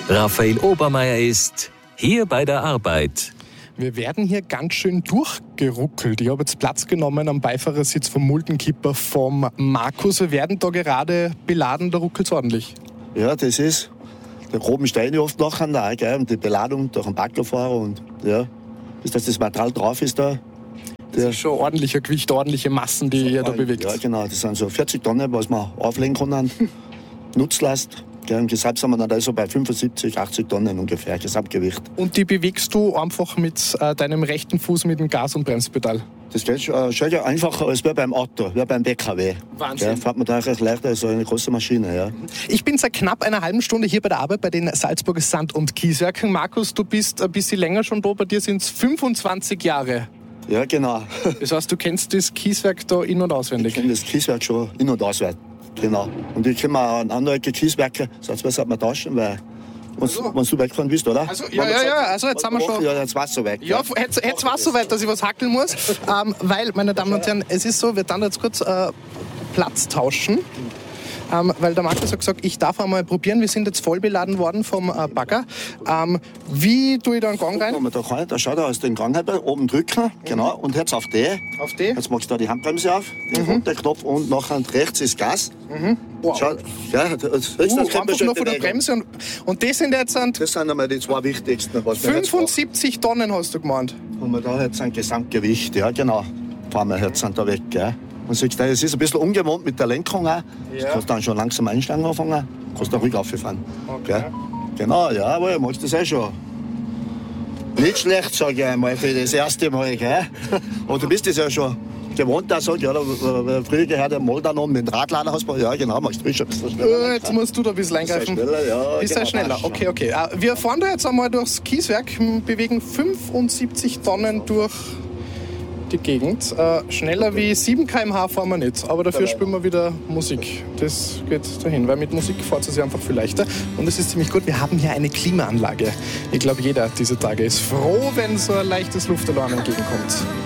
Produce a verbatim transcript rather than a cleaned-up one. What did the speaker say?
Raphael Obermeier ist hier bei der Arbeit. Wir werden hier ganz schön durchgeruckelt. Ich habe jetzt Platz genommen am Beifahrersitz vom Muldenkipper vom Markus. Wir werden da gerade beladen, da ruckelt es ordentlich. Ja, das ist der groben Steine oft nachher da, gell? Und die Beladung durch den Baggerfahrer und ja, bis dass das Material drauf ist da. Das ist schon ordentlicher Gewicht, ordentliche Massen, die ihr da bewegt. Ja, genau, das sind so vierzig Tonnen, was man auflegen kann. Nutzlast. Im Gesamt sind wir dann also bei fünfundsiebzig, achtzig Tonnen ungefähr, Gesamtgewicht. Und die bewegst du einfach mit äh, deinem rechten Fuß mit dem Gas- und Bremspedal? Das geht äh, schon ja einfacher als wie beim Auto, wie beim B K W. Wahnsinn. Ja, fährt man da eigentlich leichter als so eine große Maschine. Ja. Ich bin seit knapp einer halben Stunde hier bei der Arbeit bei den Salzburger Sand- und Kieswerken. Markus, du bist ein bisschen länger schon da, bei dir sind es fünfundzwanzig Jahre. Ja, genau. Das heißt, du kennst das Kieswerk da in- und auswendig? Ich kenne das Kieswerk schon in- und auswendig. Genau. Und ich kenne auch an andere Kieswerke, sonst was hat man tauschen, weil also, wenn du wegfahren willst, oder? Also, ja, ja, ja, also jetzt sind wir schon. Ja, jetzt war es so weit. Ja, jetzt, jetzt war es so weit, dass ich was hackeln muss. ähm, weil, meine Damen und Herren, es ist so, wir dann jetzt kurz äh, Platz tauschen. Ähm, weil der Markus hat gesagt, ich darf einmal probieren. Wir sind jetzt voll beladen worden vom äh, Bagger. Ähm, wie tue ich da einen Gang rein? Da, kann ich, da schaut er aus dem Gang halt oben drücken, genau, und jetzt auf die. Auf die? Jetzt machst du da die Handbremse auf, den mhm. Knopf und nachher rechts ist Gas. Mhm. Wow. Schau, ja, das, das, das uh, einfach nur von der Bremse. Und, und das sind jetzt ein das sind einmal die zwei wichtigsten. Was fünfundsiebzig Tonnen hast du gemeint. Und wir da jetzt ein Gesamtgewicht, ja genau, fahren wir jetzt da weg, gell. Und siehst du, es ist ein bisschen ungewohnt mit der Lenkung auch. Ja. Du kannst dann schon langsam einsteigen anfangen, kannst dann ruhig rauffahren. Okay. Genau, ja, aber du machst das auch schon. Nicht schlecht, sage ich einmal, für das erste Mal, gell. Und du bist das ja schon gewohnt, da sag ich, ja, früher gehört der Mal dann um mit dem Radlader hast, ja genau, machst du schon ein bisschen schneller. Jetzt musst du da ein bisschen eingreifen. Ist schneller, ja. Ist genau, schneller, okay, okay. Wir fahren da jetzt einmal durchs Kieswerk, bewegen fünfundsiebzig Tonnen durch die Gegend. Äh, schneller wie sieben Kilometer pro Stunde fahren wir nicht, aber dafür spielen wir wieder Musik. Das geht dahin, weil mit Musik fährt es einfach viel leichter. Und es ist ziemlich gut, wir haben hier eine Klimaanlage. Ich glaube, jeder diese Tage ist froh, wenn so ein leichtes Luftalarm entgegenkommt.